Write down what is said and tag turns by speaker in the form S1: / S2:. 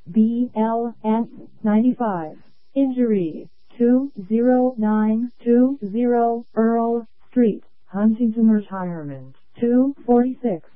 S1: BLS 95. Injury 20920 Earl Street, Huntington Retirement 246.